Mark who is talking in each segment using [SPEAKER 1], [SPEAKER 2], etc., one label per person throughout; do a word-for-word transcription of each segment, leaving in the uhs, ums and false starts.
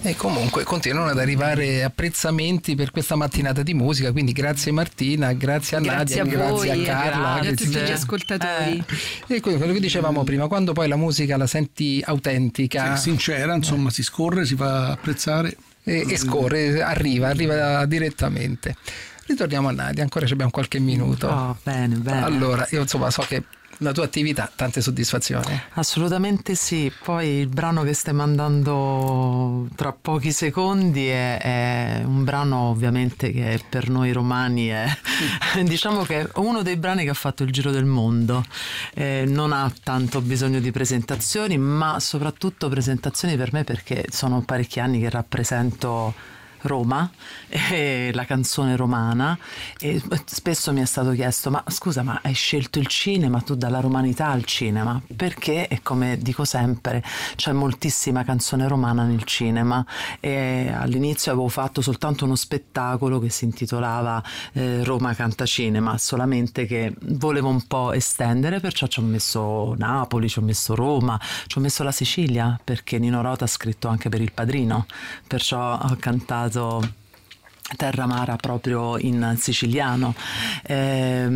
[SPEAKER 1] E comunque continuano ad arrivare apprezzamenti per questa mattinata di musica, quindi grazie Martina, grazie a
[SPEAKER 2] grazie
[SPEAKER 1] Nadia,
[SPEAKER 2] a voi,
[SPEAKER 1] grazie a Carla,
[SPEAKER 2] grazie a tutti gli ascoltatori.
[SPEAKER 1] Eh, e quello che dicevamo prima, quando poi la musica la senti autentica,
[SPEAKER 3] sì, sincera, insomma, eh. si scorre, si fa apprezzare
[SPEAKER 1] e, e scorre, arriva, arriva direttamente. Ritorniamo a Nadia, ancora ci abbiamo qualche minuto.
[SPEAKER 2] Oh, bene, bene.
[SPEAKER 1] Allora, io insomma so che la tua attività, tante soddisfazioni.
[SPEAKER 2] Assolutamente sì. Poi il brano che stai mandando tra pochi secondi è, è un brano ovviamente che per noi romani è diciamo che è uno dei brani che ha fatto il giro del mondo. Eh, non ha tanto bisogno di presentazioni, ma soprattutto presentazioni per me, perché sono parecchi anni che rappresento Roma e la canzone romana, e spesso mi è stato chiesto: ma scusa, ma hai scelto il cinema, tu dalla romanità al cinema? Perché, e come dico sempre, c'è moltissima canzone romana nel cinema, e all'inizio avevo fatto soltanto uno spettacolo che si intitolava eh, Roma canta cinema, solamente che volevo un po' estendere, perciò ci ho messo Napoli, ci ho messo Roma, ci ho messo la Sicilia, perché Nino Rota ha scritto anche per Il Padrino, perciò ho cantato Terra Amara proprio in siciliano. E,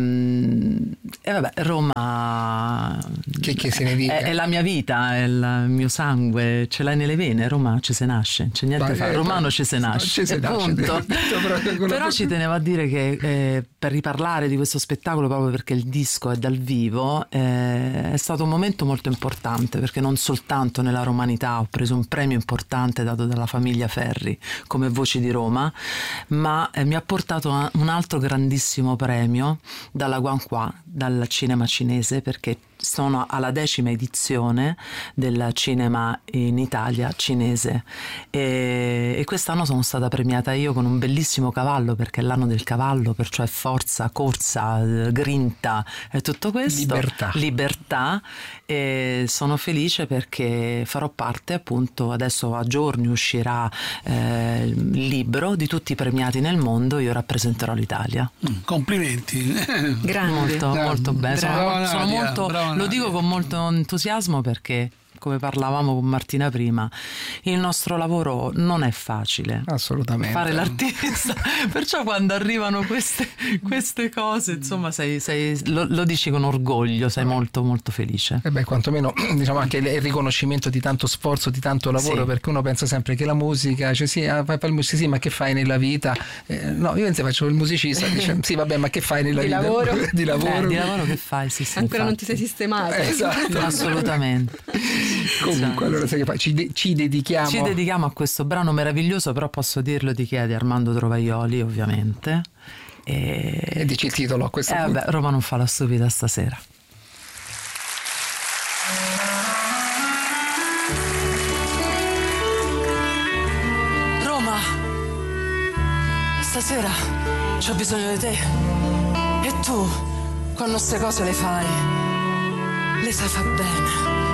[SPEAKER 2] e vabbè, Roma
[SPEAKER 1] che, che se ne dica?
[SPEAKER 2] È, è la mia vita, è il mio sangue, ce l'hai nelle vene. Roma ci se nasce, c'è niente da fare, romano ci se nasce,
[SPEAKER 1] ci se nasce
[SPEAKER 2] punto. Però ci tenevo a dire che eh, per riparlare di questo spettacolo, proprio perché il disco è dal vivo, eh, è stato un momento molto importante, perché non soltanto nella romanità ho preso un premio importante dato dalla famiglia Ferri come Voci di Roma, ma eh, mi ha portato un altro grandissimo premio dalla Guanhua, dal cinema cinese, perché sono alla decima edizione del cinema in Italia cinese, e, e quest'anno sono stata premiata io con un bellissimo cavallo, perché è l'anno del cavallo, perciò è forza, corsa, grinta e tutto questo,
[SPEAKER 1] libertà,
[SPEAKER 2] libertà e sono felice perché farò parte, appunto, adesso a giorni uscirà eh, il libro di tutti i premiati nel mondo, io rappresenterò l'Italia.
[SPEAKER 3] Complimenti.
[SPEAKER 2] Grande. Molto,
[SPEAKER 3] Bravo.
[SPEAKER 2] molto bene, sono,
[SPEAKER 3] Brava
[SPEAKER 2] sono
[SPEAKER 3] Nadia,
[SPEAKER 2] molto
[SPEAKER 3] brava
[SPEAKER 2] lo
[SPEAKER 3] Nadia.
[SPEAKER 2] dico con molto entusiasmo, perché, come parlavamo con Martina prima, il nostro lavoro non è facile.
[SPEAKER 1] Assolutamente.
[SPEAKER 2] Fare l'artista, perciò quando arrivano queste, queste cose, insomma, sei, sei, lo, lo dici con orgoglio, sei molto molto felice.
[SPEAKER 1] E beh, quantomeno diciamo anche il riconoscimento di tanto sforzo, di tanto lavoro, sì. Perché uno pensa sempre che la musica, cioè sì, fai il musicista, sì, ma che fai nella vita? Eh, no, io insieme faccio il musicista, dice, sì, vabbè, ma che fai nella
[SPEAKER 4] di
[SPEAKER 1] vita?
[SPEAKER 4] Lavoro.
[SPEAKER 1] di lavoro.
[SPEAKER 2] Eh, di lavoro che fai? Sì, sì,
[SPEAKER 4] ancora
[SPEAKER 2] infatti.
[SPEAKER 4] non ti sei sistemato.
[SPEAKER 1] Eh, esatto.
[SPEAKER 2] Assolutamente.
[SPEAKER 1] Comunque, allora sai che fai? Ci, de- ci dedichiamo
[SPEAKER 2] Ci dedichiamo a questo brano meraviglioso, però posso dirlo di chi è? Di Armando Trovaioli, ovviamente. E,
[SPEAKER 1] e dici il titolo a questo
[SPEAKER 2] eh,
[SPEAKER 1] punto.
[SPEAKER 2] Vabbè, Roma non fa la stupida stasera. Roma, stasera c'ho bisogno di te. E tu, quando queste cose le fai, le sai fa bene.